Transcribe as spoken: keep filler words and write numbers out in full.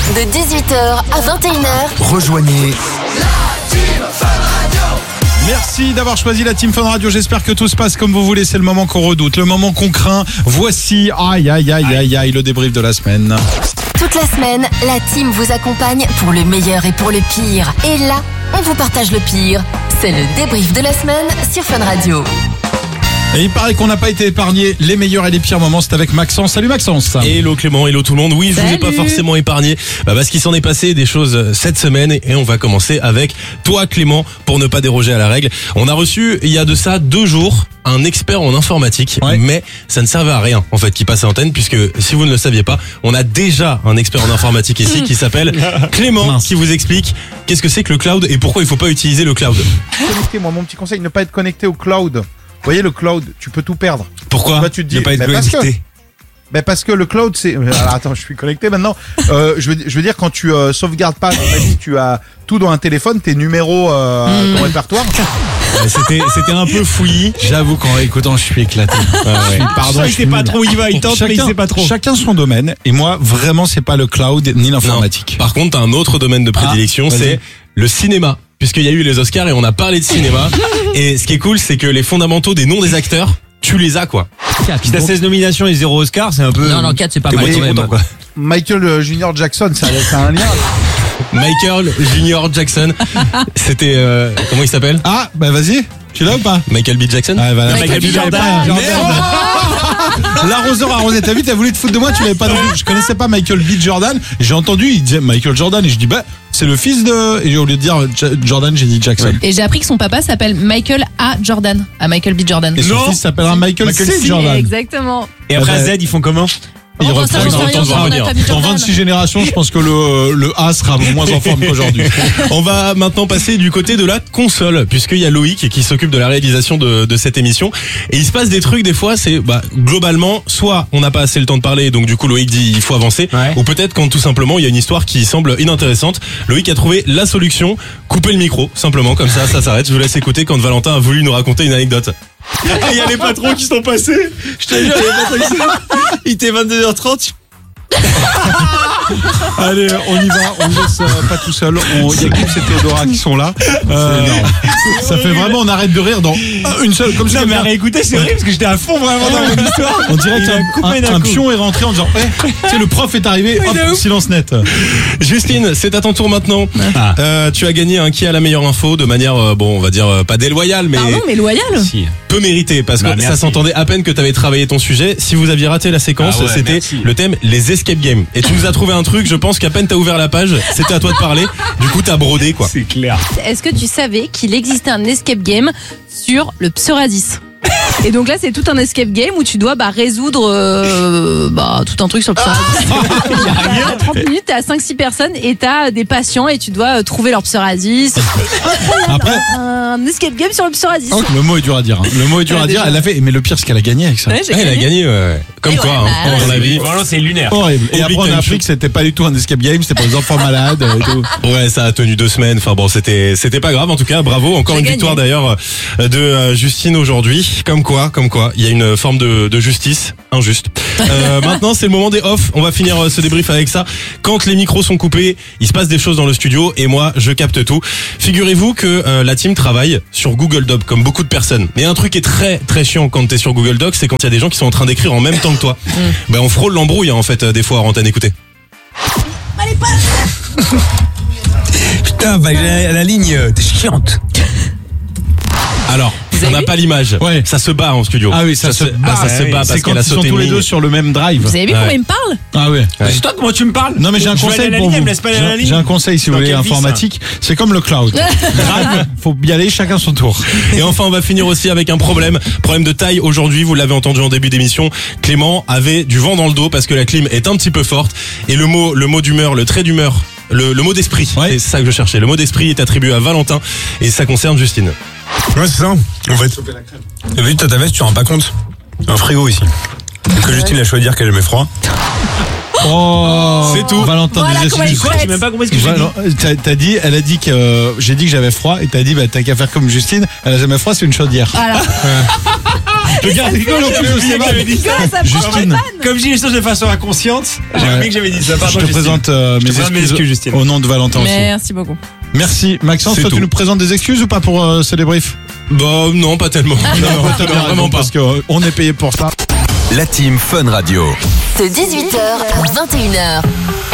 De dix-huit heures à vingt et une heures. Rejoignez la Team Fun Radio. Merci d'avoir choisi la Team Fun Radio. J'espère que tout se passe comme vous voulez. C'est le moment qu'on redoute, le moment qu'on craint. Voici, aïe, aïe, aïe, aïe, aïe, le débrief de la semaine. Toute la semaine, la team vous accompagne pour le meilleur et pour le pire. Et là, on vous partage le pire. C'est le débrief de la semaine sur Fun Radio. Et il paraît qu'on n'a pas été épargné. Les meilleurs et les pires moments, c'est avec Maxence. Salut Maxence. Hello Clément, hello tout le monde. Oui, je Salut. vous ai pas forcément épargné bah parce qu'il s'en est passé des choses cette semaine et on va commencer avec toi Clément pour ne pas déroger à la règle. On a reçu il y a de ça deux jours un expert en informatique, ouais. mais ça ne servait à rien en fait qui passe à l'antenne puisque si vous ne le saviez pas, on a déjà un expert en informatique ici qui s'appelle Clément Mince. qui vous explique qu'est-ce que c'est que le cloud et pourquoi il faut pas utiliser le cloud. Connecté, moi mon petit conseil, ne pas être connecté au cloud. Vous voyez le cloud, tu peux tout perdre. Pourquoi Bah, tu te dis, ne pas être bah, parce que- connecté? Ben parce que le cloud c'est. Alors attends, je suis connecté maintenant. Euh, je veux je veux dire quand tu euh, sauvegardes pas, imagine, tu as tout dans un téléphone, tes numéros, euh, ton répertoire. Ouais, C'était c'était un peu fouillis. J'avoue qu'en écoutant, je suis éclaté. Ouais, ouais. Pardon, je suis pas nul. trop où il va, il tente, mais il sait pas trop. Chacun son domaine. Et moi, vraiment, c'est pas le cloud ni l'informatique. Par contre, t'as un autre domaine de prédilection, Ah, vas-y. c'est le cinéma. Puisqu'il y a eu les Oscars et on a parlé de cinéma. Et ce qui est cool, c'est que les fondamentaux des noms des acteurs, tu les as quoi. Si t'as seize nominations et zéro Oscar, c'est un peu. Non, non, quatre, c'est pas T'es mal. moitié quand même. content, quoi. Michael euh, Junior Jackson, ça, ça a un lien. Michael Junior Jackson. C'était euh, comment il s'appelle? Ah, bah vas-y. Tu l'as ou pas? Michael B. Jackson. Ah, bah, Michael B. Jordan. L'arroseur arrosé. T'as vu, t'as voulu te foutre de moi, tu l'avais pas non plus. Je connaissais pas Michael B. Jordan. J'ai entendu, il disait Michael Jordan. Et je dis, bah, c'est le fils de. Et au lieu de dire Ja- Jordan, j'ai dit Jackson. Et j'ai appris que son papa s'appelle Michael A. Jordan, à Michael B. Jordan. Et son Non. fils s'appellera Michael, Michael C. C. Jordan. Exactement. Et après, Ah bah, Z, ils font comment? Il Bon, reprend ça, j'en sais dans- rien, dans- on a revenir. pas vu Dans Jordan. vingt-six générations, je pense que le, le A sera moins en forme qu'aujourd'hui. On va maintenant passer du côté de la console, puisqu'il y a Loïc qui s'occupe de la réalisation de, de cette émission. Et il se passe des trucs des fois, c'est bah, globalement, soit on n'a pas assez le temps de parler, donc du coup Loïc dit il faut avancer, Ouais. ou peut-être quand tout simplement il y a une histoire qui semble inintéressante. Loïc a trouvé la solution, couper le micro, simplement, comme ça, ça s'arrête. Je vous laisse écouter quand Valentin a voulu nous raconter une anecdote. Il y a les patrons qui sont passés. Je te jure, il y a les patrons qui sont passés. Il était vingt-deux heures trente. Allez, on y va, on ne laisse euh, pas tout seul. On- Il y a Gibbs et Théodora qui sont là. Euh, ça fait vraiment, on arrête de rire dans une seule, comme Non, ça. mais à réécouter, c'est horrible parce que j'étais à fond vraiment dans mon histoire. On dirait Il a qu'un coupé un, d'un un coup. pion est rentré en disant, eh, tu sais, le prof est arrivé, Oui, de hop, ouf. silence net. Justine, c'est à ton tour maintenant. Ah. Euh, tu as gagné un qui a la meilleure info de manière, euh, bon, on va dire euh, pas déloyale, mais Pardon, mais loyal. Si. peu mérité parce que Bah, ça merci. s'entendait à peine que tu avais travaillé ton sujet. Si vous aviez raté la séquence, Ah ouais, c'était merci. le thème les escape games. Et tu nous as trouvé un truc, je pense qu'à peine t'as ouvert la page, c'était à toi de parler. Du coup, t'as brodé quoi. C'est clair. Est-ce que tu savais qu'il existait un escape game sur le Pseuradis? Et donc là, c'est tout un escape game où tu dois bah, résoudre euh, bah, tout un truc sur le Pseuradis. À trente minutes, t'es à cinq six personnes et t'as des patients et tu dois euh, trouver leur Pseuradis. Après, Un escape game sur le Pseuradis. oh, le mot est dur à dire. hein. Le mot est dur Ouais, à dire. déjà. Elle a fait, mais le pire, c'est qu'elle a gagné avec ça. Ouais, j'ai Ah, elle a gagné. gagné, ouais. Comme Et quoi, ouais, hein, bah, dans la vie. Vraiment, c'est lunaire. Horrible. Et Au après, Big on a Time appris Show. que c'était pas du tout un escape game, c'était pour les enfants malades et tout. Ouais, ça a tenu deux semaines. Enfin bon, c'était c'était pas grave. En tout cas, bravo. Encore J'ai une gagné. victoire d'ailleurs euh, de euh, Justine aujourd'hui. Comme quoi, comme quoi, il y a une forme de, de justice injuste. Euh, maintenant, c'est le moment des off. On va finir euh, ce débrief avec ça. Quand les micros sont coupés, il se passe des choses dans le studio et moi, je capte tout. Figurez-vous que euh, la team travaille sur Google Doc comme beaucoup de personnes. Mais un truc qui est très très chiant quand t'es sur Google Doc, c'est quand il y a des gens qui sont en train d'écrire en même temps que toi. Ben on frôle l'embrouille hein, en fait euh, des fois en antenne. Écoutez. Putain, bah, la, la ligne, euh, t'es chiante. Alors, Vous on avez n'a vu pas l'image. Ouais. Ça se bat en studio. Ah oui, ça, se bat. ah, ça se ouais, bat C'est parce quand qu'elle a ils sont sauté tous une les deux ligne. sur le même drive. Vous avez vu Ouais. comment il me parle? Ah ouais. C'est toi, comment tu me parles? Non mais j'ai un Je veux conseil aller à la pour ligne, vous. elle me laisse pas aller à la J'ai- ligne. J'ai un conseil si vous Dans voulez quel vice, informatique, c'est comme le cloud. Grave, faut y aller chacun son tour. Et enfin, on va finir aussi avec un problème. Problème de taille aujourd'hui. Vous l'avez entendu en début d'émission. Clément avait du vent dans le dos parce que la clim est un petit peu forte. Et le mot, le mot d'humeur, le trait d'humeur, le, le mot d'esprit, Ouais. c'est ça que je cherchais. Le mot d'esprit est attribué à Valentin et ça concerne Justine. Ouais, c'est ça. En fait, t'as vu, t'as ta veste, tu te rends pas compte. Un frigo ici. Donc que Justine a choisi de dire qu'elle aimait froid. Oh, C'est tout. Valentin, Voilà des comment il excuses. fait. J'ai même pas compris ce que j'ai dit. Val- T'as t'as dit, elle a dit que euh, j'ai dit que j'avais froid et t'as dit bah t'as qu'à faire comme Justine. Elle a jamais froid, c'est une chaudière. Voilà. Le gars rigole en plus, je sais pas. J'avais dit ça. Ça prend Justine. pas. Comme je dis les choses de façon inconsciente, j'ai Ouais. oublié que j'avais dit ça. Je Pardon, te Justine. présente euh, Je te mes présente mes excuses, excuses, Justine. au nom de Valentin aussi. Merci beaucoup. Merci Maxence, C'est toi tu tout. nous présentes des excuses ou pas pour euh, ce débrief? Bah non, pas tellement. Non, T'as bien non, vraiment raison, pas. parce qu'on est payé pour ça. La team Fun Radio. De dix-huit heures à vingt et une heures.